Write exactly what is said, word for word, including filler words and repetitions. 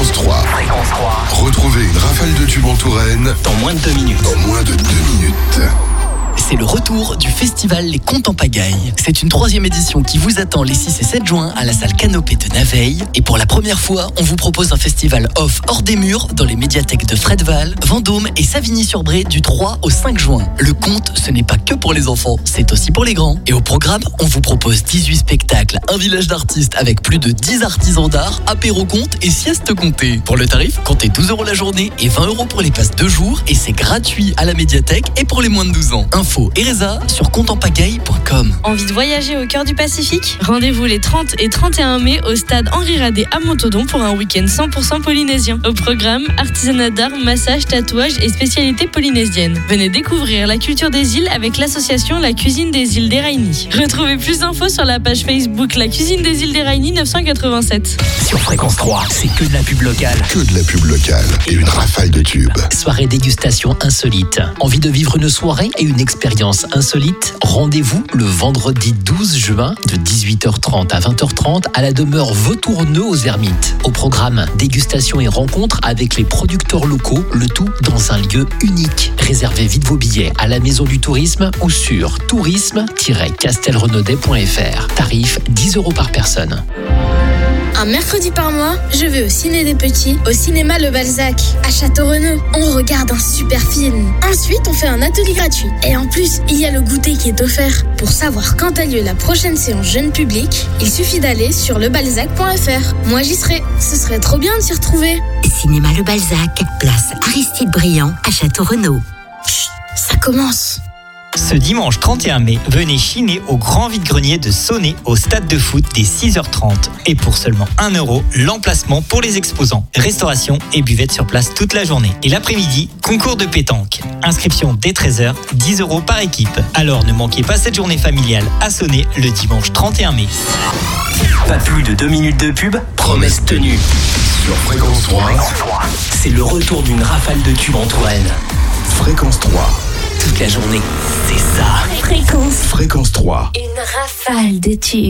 Fréquence trois. Fréquence trois. Retrouvez une rafale de tubes en Touraine Dans moins de deux minutes. en moins de deux minutes. C'est le retour du festival Les Contes en Pagaille. C'est une troisième édition qui vous attend les six et sept juin à la salle Canopée de Naveil. Et pour la première fois, on vous propose un festival off hors des murs dans les médiathèques de Fredval, Vendôme et Savigny-sur-Bray du trois au cinq juin. Le conte, ce n'est pas que pour les enfants, c'est aussi pour les grands. Et au programme, on vous propose dix-huit spectacles, un village d'artistes avec plus de dix artisans d'art, apéro contes et sieste comptée. Pour le tarif, comptez douze euros la journée et vingt euros pour les passes de jour. Et c'est gratuit à la médiathèque et pour les moins de douze ans. Info et résa sur compte en pagaille point com. Envie de voyager au cœur du Pacifique ? Rendez-vous les trente et trente et un mai au stade Henri Radet à Montaudoin pour un week-end cent pour cent polynésien. Au programme, artisanat d'art, massage, tatouage et spécialités polynésiennes. Venez découvrir la culture des îles avec l'association La Cuisine des îles d'Eraini. Retrouvez plus d'infos sur la page Facebook La Cuisine des îles d'Eraini neuf cent quatre-vingt-sept. Sur Fréquence trois, c'est que de la pub locale. Que de la pub locale et une rafale de tubes. Soirée dégustation insolite. Envie de vivre une soirée et une expérience insolite ? Rendez-vous le vendredi douze juin de dix-huit heures trente à vingt heures trente à la demeure Vautourneux aux Ermites. Au programme, dégustation et rencontre avec les producteurs locaux, le tout dans un lieu unique. Réservez vite vos billets à la Maison du Tourisme ou sur tourisme tiret castelrenaudet point f r. Tarif dix euros par personne. Un mercredi par mois, je vais au Ciné des Petits, au cinéma Le Balzac, à Château-Renaud. On regarde un super film. Ensuite, on fait un atelier gratuit. Et en plus, il y a le goûter qui est offert. Pour savoir quand a lieu la prochaine séance jeune public, il suffit d'aller sur lebalzac point f r. Moi, j'y serai. Ce serait trop bien de s'y retrouver. Cinéma Le Balzac, place Aristide Briand à Château-Renaud. Chut, ça commence. Ce dimanche trente et un mai, venez chiner au grand vide-grenier de Saunay au stade de foot dès six heures trente. Et pour seulement un euro, l'emplacement pour les exposants. Restauration et buvette sur place toute la journée. Et l'après-midi, concours de pétanque. Inscription dès treize heures, dix euros par équipe. Alors ne manquez pas cette journée familiale à Saunay le dimanche trente et un mai. Pas plus de deux minutes de pub, promesse tenue. Sur Fréquence trois, C'est le retour d'une rafale de tubes en Touraine. Fréquence trois. Toute la journée, c'est ça. Fréquence. Fréquence trois. Une rafale de tubes.